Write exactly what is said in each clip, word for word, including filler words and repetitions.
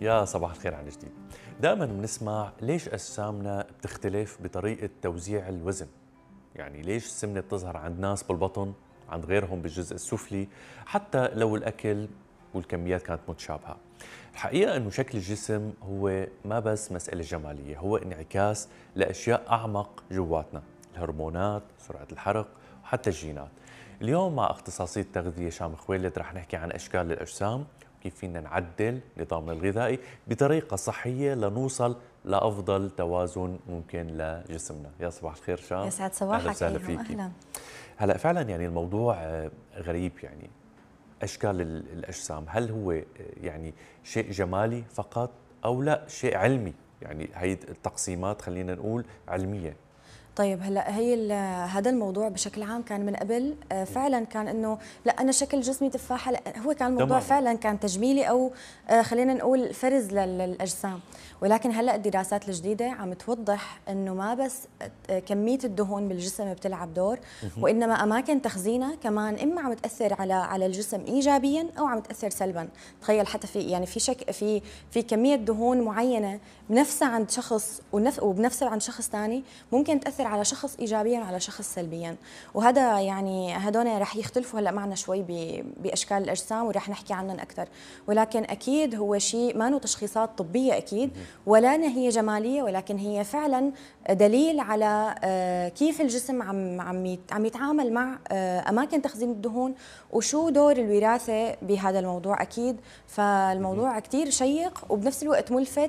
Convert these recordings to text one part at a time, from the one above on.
يا صباح الخير عن جديد. دائما بنسمع ليش أجسامنا بتختلف بطريقة توزيع الوزن. يعني ليش السمنة بتظهر عند ناس بالبطن عند غيرهم بالجزء السفلي، حتى لو الأكل والكميات كانت متشابهة. الحقيقة أنه شكل الجسم هو ما بس مسألة جمالية، هو انعكاس لأشياء أعمق جواتنا، الهرمونات، سرعة الحرق وحتى الجينات. اليوم مع اختصاصية تغذية شام خويلد رح نحكي عن أشكال الأجسام، كيف فينا نعدل نظامنا الغذائي بطريقة صحية لنوصل لأفضل توازن ممكن لجسمنا. يا صباح الخير شام. يسعد صباحك. أهلا وسهلا فيك. أهلا. هلا فعلا يعني الموضوع غريب، يعني أشكال الأجسام هل هو يعني شيء جمالي فقط أو لا شيء علمي؟ يعني هي التقسيمات خلينا نقول علمية. طيب هلا هي هذا الموضوع بشكل عام كان من قبل فعلا كان انه لا انا شكل جسمي تفاحه، لا هو كان الموضوع تمام. فعلا كان تجميلي او خلينا نقول فرز للاجسام، ولكن هلا الدراسات الجديده عم توضح انه ما بس كميه الدهون بالجسم بتلعب دور، وانما اماكن تخزينها كمان اما عم تاثر على على الجسم ايجابيا او عم تاثر سلبا. تخيل حتى في يعني في شك في في كميه دهون معينه بنفسها عند شخص وبنفسها عند شخص ثاني ممكن تاثر على شخص ايجابيا وعلى شخص سلبيا، وهذا يعني هدول رح يختلفوا هلا معنا شوي باشكال الاجسام ورح نحكي عنهم اكثر، ولكن اكيد هو شيء ما له تشخيصات طبيه اكيد ولا هي جماليه، ولكن هي فعلا دليل على كيف الجسم عم عم عم يتعامل مع اماكن تخزين الدهون وشو دور الوراثه بهذا الموضوع اكيد. فالموضوع كثير شيق وبنفس الوقت ملفت،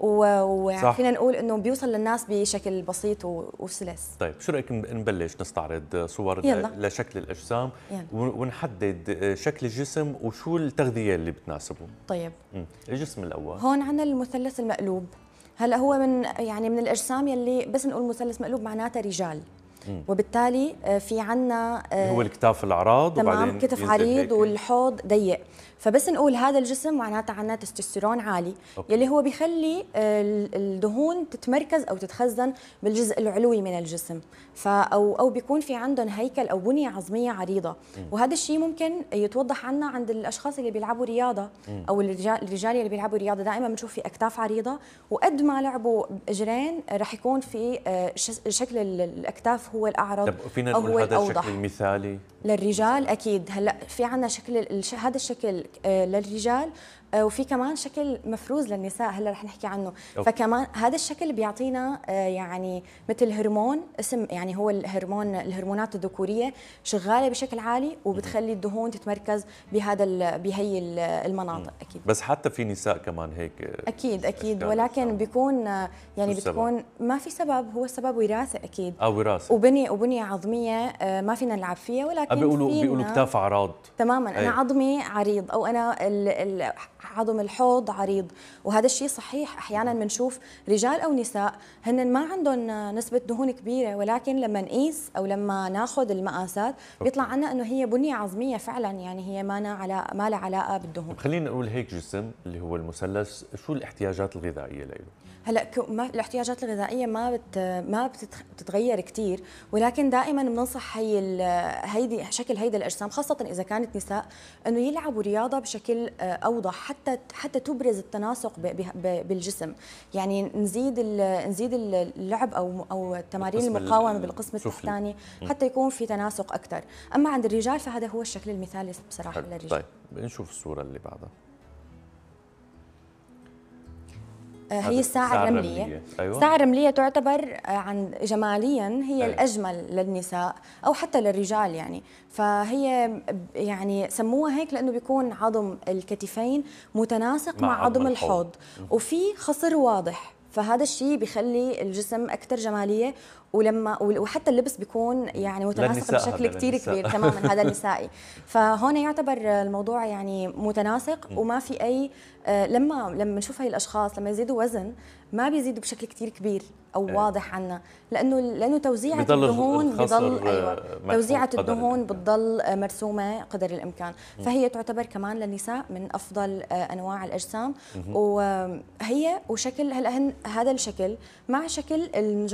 وفينا نقول انه بيوصل للناس بشكل بسيط وسلس. طيب شو رايك نبلش نستعرض صور يلا. لشكل الاجسام يلا. ونحدد شكل الجسم وشو التغذيه اللي بتناسبه. طيب م. الجسم الاول هون عندنا المثلث المقلوب. هلا هو من يعني من الاجسام يلي بس نقول مثلث مقلوب معناتها رجال، مم. وبالتالي في عنا هو الكتاف العراض تمام كتف عريض والحوض ضيق، فبس نقول هذا الجسم معناتها عنا تستوستيرون عالي. أوكي. يلي هو بيخلي الدهون تتمركز او تتخزن بالجزء العلوي من الجسم، او او بيكون في عندهم هيكل او بنيه عظميه عريضه. مم. وهذا الشيء ممكن يتوضح عنا عند الاشخاص اللي بيلعبوا رياضه. مم. او الرجال الرجال اللي بيلعبوا رياضه دائما بنشوف في اكتاف عريضه، وقد ما لعبوا اجرين رح يكون في شكل الاكتاف هو الاعرض. طب فينا نقول هذا الشكل المثالي للرجال؟ اكيد هلا في عندنا شكل الش... هذا الشكل للرجال، وفي كمان شكل مفروز للنساء هلا رح نحكي عنه. أوكي. فكمان هذا الشكل بيعطينا يعني مثل هرمون اسم يعني هو الهرمون الهرمونات الذكوريه شغاله بشكل عالي وبتخلي الدهون تتمركز بهذا بهي المناطق. اكيد بس حتى في نساء كمان هيك اكيد اكيد، ولكن بيكون يعني بتكون ما في سبب، هو السبب وراثه اكيد. اه وراثه وبنيه وبنيه عظميه ما فينا نلعب فيها، ولكن بيقولوا بيقولوا كتاف عراض تماما. انا عظمي عريض او انا ال ال عظم الحوض عريض، وهذا الشيء صحيح. احيانا بنشوف رجال او نساء هن ما عندهم نسبه دهون كبيره، ولكن لما نقيس او لما ناخذ المقاسات بيطلع عنا انه هي بنيه عظميه فعلا، يعني هي ما لها علاقه ما لها علاقه بالدهون. خلينا نقول هيك جسم اللي هو المثلث، شو الاحتياجات الغذائيه له؟ هلا ما الاحتياجات الغذائيه ما بت ما بتتغير كثير، ولكن دائما بننصح هي هيدي شكل هيدي الاجسام خاصه اذا كانت نساء انه يلعبوا رياضه بشكل اوضح حتى حتى تبرز التناسق بالجسم. يعني نزيد نزيد اللعب او او تمارين المقاومه بالقسم التحتاني حتى يكون في تناسق اكثر. اما عند الرجال فهذا هو الشكل المثالي بصراحه للرجال. طيب نشوف الصوره اللي بعدها. هي الساعة الرملية. أيوة. الساعة الرملية تعتبر عن جماليا هي أيوة. الأجمل للنساء أو حتى للرجال يعني، فهي يعني سموها هيك لأنه بيكون عظم الكتفين متناسق مع, مع عظم الحوض, الحوض. وفي خصر واضح، فهذا الشيء بيخلي الجسم أكثر جمالية، ولما وحتى اللبس بيكون يعني متناسق بشكل كثير كبير تماما. هذا النسائي، فهون يعتبر الموضوع يعني متناسق وما في اي لما لما نشوف هاي الاشخاص لما يزيدوا وزن ما بيزيدوا بشكل كثير كبير او أيه. واضح عنا، لانه لانه توزيعه الدهون بضل ايوه توزيعه الدهون بتضل مرسومه قدر الامكان. م. فهي تعتبر كمان للنساء من افضل انواع الاجسام، وهي وشكل هلا هذا الشكل مع شكل